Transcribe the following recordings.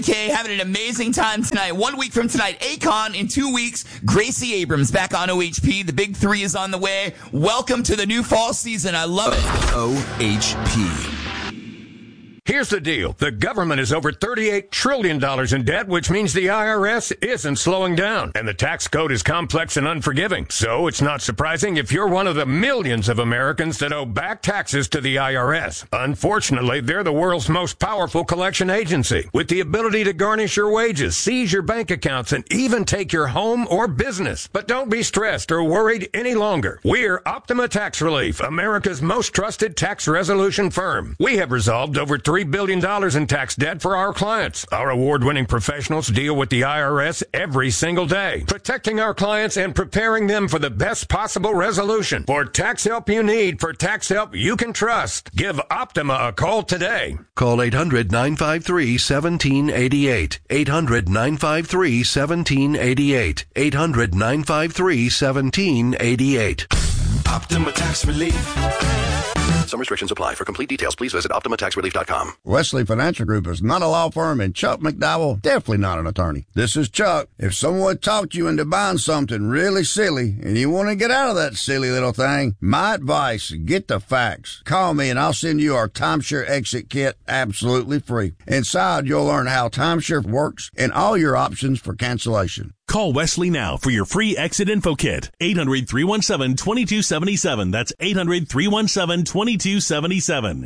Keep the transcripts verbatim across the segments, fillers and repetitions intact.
Okay, having an amazing time tonight. One week from tonight, Akon. In two weeks, Gracie Abrams back on O H P. The big three is on the way. Welcome to the new fall season. I love it. O H P. Here's the deal. The government is over thirty-eight trillion dollars in debt, which means the I R S isn't slowing down. And the tax code is complex and unforgiving. So it's not surprising if you're one of the millions of Americans that owe back taxes to the I R S. Unfortunately, they're the world's most powerful collection agency, with the ability to garnish your wages, seize your bank accounts, and even take your home or business. But don't be stressed or worried any longer. We're Optima Tax Relief, America's most trusted tax resolution firm. We have resolved over three billion dollars in tax debt for our clients. Our award-winning professionals deal with the I R S every single day, protecting our clients and preparing them for the best possible resolution. For tax help you need, for tax help you can trust, give Optima a call today. Call eight hundred, nine five three, one seven eight eight. eight hundred, nine five three, one seven eight eight. eight hundred, nine five three, one seven eight eight. Optima Tax Relief. Some restrictions apply. For complete details, please visit Optima Tax Relief dot com. Wesley Financial Group is not a law firm, and Chuck McDowell definitely not an attorney. This is Chuck. If someone talked you into buying something really silly and you want to get out of that silly little thing, my advice, get the facts. Call me and I'll send you our timeshare exit kit absolutely free. Inside, you'll learn how timeshare works and all your options for cancellation. Call Wesley now for your free exit info kit. eight hundred, three one seven, two two seven seven. That's eight hundred, three one seven, two two seven seven.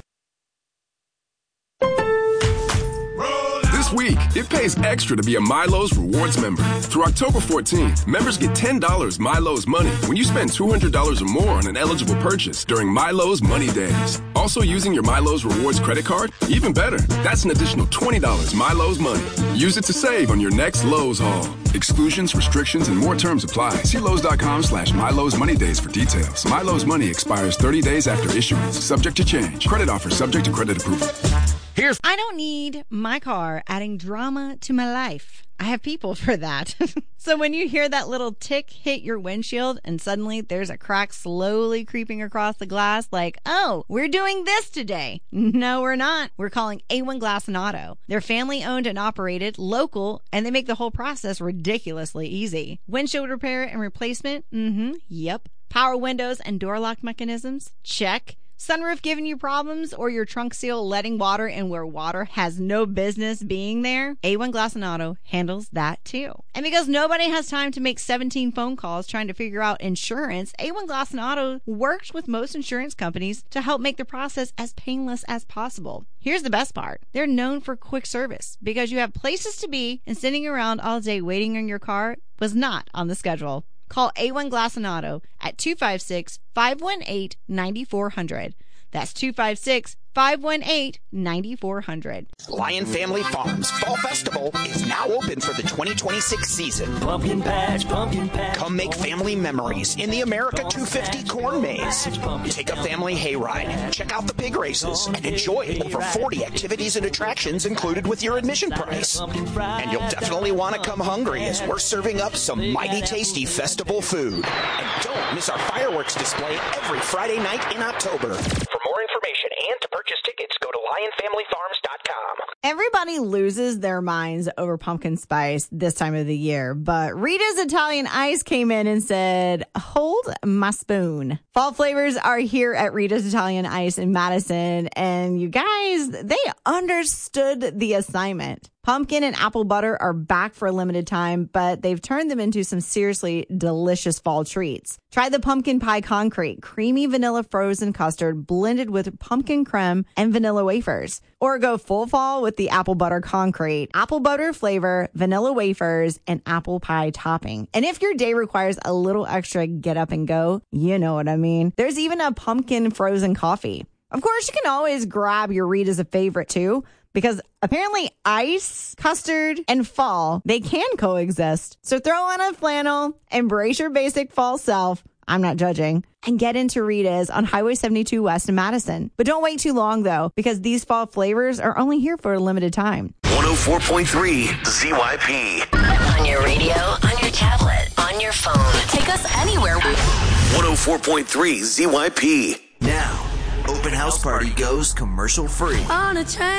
This week, it pays extra to be a Milo's Rewards member. Through October fourteenth, members get ten dollars Milo's Money when you spend two hundred dollars or more on an eligible purchase during Milo's Money Days. Also using your Milo's Rewards credit card? Even better, that's an additional twenty dollars Milo's Money. Use it to save on your next Lowe's haul. Exclusions, restrictions, and more terms apply. See Lowe's.com slash Milo's Money Days for details. Milo's Money expires thirty days after issuance. Subject to change. Credit offer subject to credit approval. Here's I don't need my car adding drama to my life. I have people for that. So when you hear that little tick hit your windshield and suddenly there's a crack slowly creeping across the glass, like, oh, we're doing this today. No, we're not. We're calling A one Glass and Auto. They're family owned and operated, local, and they make the whole process ridiculously easy. Windshield repair and replacement? Mm-hmm. Yep. Power windows and door lock mechanisms? Check. Sunroof giving you problems or your trunk seal letting water in where water has no business being there? A one Glass and Auto handles that too. And because nobody has time to make seventeen phone calls trying to figure out insurance, A one Glass and Auto works with most insurance companies to help make the process as painless as possible. Here's the best part. They're known for quick service because you have places to be, and sitting around all day waiting on your car was not on the schedule. Call A one Glass and Auto at two five six, five one eight, nine four zero zero. That's two five six, five one eight, nine four zero zero. Lion Family Farms Fall Festival is now open for the twenty twenty-six season. Pumpkin patch, pumpkin patch. Come make family memories in the America two fifty corn maze. Take a family hayride, check out the pig races, and enjoy over forty activities and attractions included with your admission price. And you'll definitely want to come hungry as we're serving up some mighty tasty festival food. And don't miss our fireworks display every Friday night in October. For more information and to purchase tickets, go to lion family farms dot com. Everybody loses their minds over pumpkin spice this time of the year, but Rita's Italian Ice came in and said, hold my spoon. Fall flavors are here at Rita's Italian Ice in Madison, and you guys, they understood the assignment. Pumpkin and apple butter are back for a limited time, but they've turned them into some seriously delicious fall treats. Try the pumpkin pie concrete, creamy vanilla frozen custard blended with pumpkin creme and vanilla wafers. Or go full fall with the apple butter concrete, apple butter flavor, vanilla wafers, and apple pie topping. And if your day requires a little extra get up and go, you know what I mean. There's even a pumpkin frozen coffee. Of course, you can always grab your Rita's a favorite too, because apparently ice, custard, and fall, they can coexist. So throw on a flannel, embrace your basic fall self, I'm not judging, and get into Rita's on Highway seventy-two West in Madison. But don't wait too long, though, because these fall flavors are only here for a limited time. one oh four point three Z Y P. On your radio, on your tablet, on your phone. Take us anywhere. one oh four point three Z Y P. Now, Open House Party goes commercial free. On a train.